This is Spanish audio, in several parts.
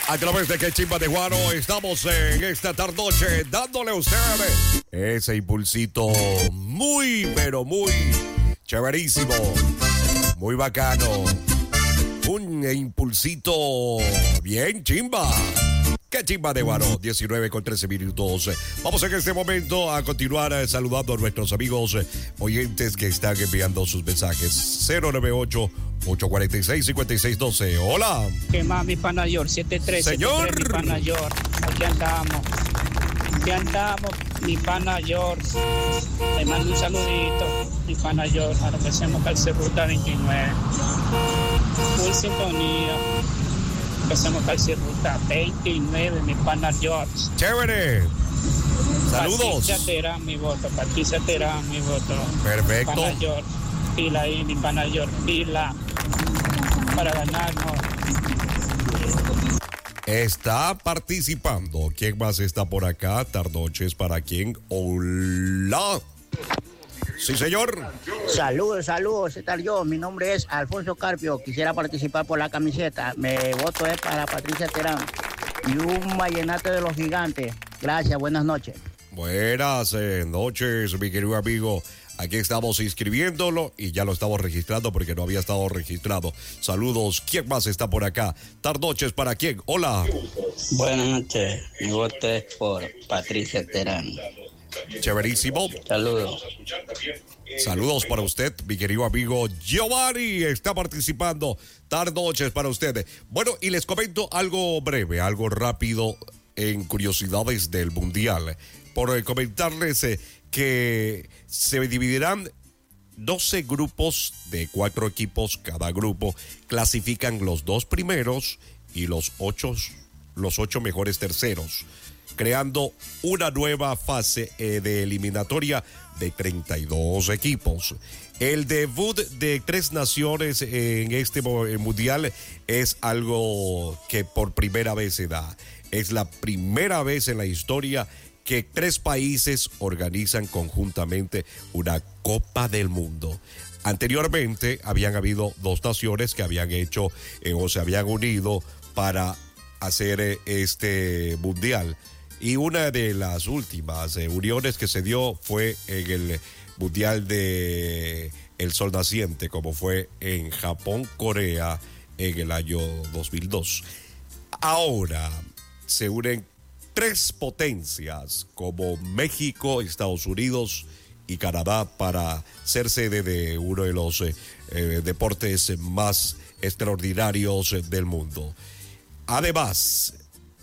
A través de Que Chimba de Guaro estamos en esta tardoche dándole a usted ese impulsito muy, pero muy chéverísimo, muy bacano. Un impulsito bien chimba. Que Chimba de Guaro, 19 con 13 minutos. Vamos en este momento a continuar saludando a nuestros amigos oyentes que están enviando sus mensajes. 098-846-5612. Hola. ¿Qué más, mi panayor? 73. Señor. 73, mi panayor. Aquí andamos. Aquí andamos, mi panayor. Le mando un saludito, mi panayor. A lo que hacemos Calceruta 29. Muy sintonía. Empecemos Calceruta 29, mi pana George. Chévere. Saludos. Patricia Terán, mi voto. Patricia Terán, mi voto. Perfecto. Pana George. Pila ahí, mi pana George. Pila. Para ganarnos. Está participando. ¿Quién más está por acá? Tardoches para quién. Hola. Sí, señor. Saludos, ¿qué tal yo? Mi nombre es Alfonso Carpio, quisiera participar por la camiseta. Mi voto es para Patricia Terán y un vallenato de los gigantes. Gracias, buenas noches. Buenas noches, mi querido amigo. Aquí estamos inscribiéndolo y ya lo estamos registrando porque no había estado registrado. Saludos. ¿Quién más está por acá? Tardoches para quién. Hola. Buenas noches. Mi voto es por Patricia Terán. Chéverísimo. Saludos. Saludos para usted, mi querido amigo Giovanni. Está participando. Tardoches para usted. Bueno, y les comento algo breve, algo rápido en curiosidades del Mundial. Por comentarles que se dividirán 12 grupos de 4 equipos. Cada grupo clasifican los 2 primeros y los 8 mejores terceros, creando una nueva fase de eliminatoria de 32 equipos. El debut de 3 naciones en este mundial es algo que por primera vez se da. Es la primera vez en la historia que 3 países organizan conjuntamente una Copa del Mundo. Anteriormente habían habido 2 naciones que habían hecho o se habían unido para hacer este mundial. Y una de las últimas uniones que se dio fue en el Mundial de El Sol Naciente, como fue en Japón, Corea, en el año 2002. Ahora se unen 3 potencias como México, Estados Unidos y Canadá para ser sede de uno de los deportes más extraordinarios del mundo. Además,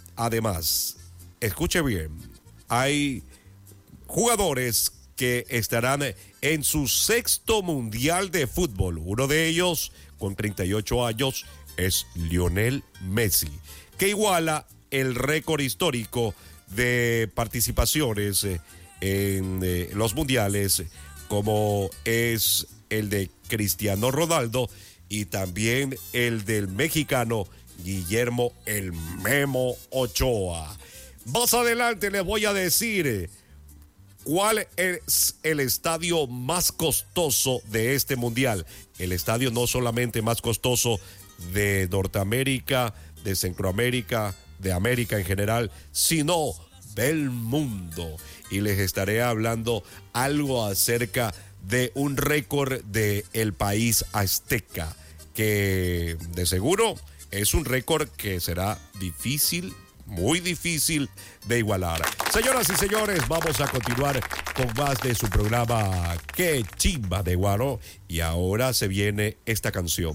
escuche bien, hay jugadores que estarán en su 6º mundial de fútbol. Uno de ellos, con 38 años, es Lionel Messi, que iguala el récord histórico de participaciones en los mundiales, como es el de Cristiano Ronaldo y también el del mexicano Guillermo el Memo Ochoa. Más adelante les voy a decir cuál es el estadio más costoso de este mundial. El estadio no solamente más costoso de Norteamérica, de Centroamérica, de América en general, sino del mundo. Y les estaré hablando algo acerca de un récord del país azteca, que de seguro es un récord que será difícil, muy difícil de igualar. Señoras y señores, vamos a continuar con más de su programa Que Chimba de Guaro. Y ahora se viene esta canción.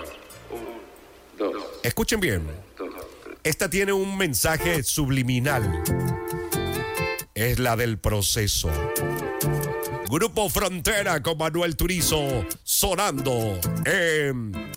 Escuchen bien. Esta tiene un mensaje subliminal. Es la del proceso. Grupo Frontera con Manuel Turizo sonando en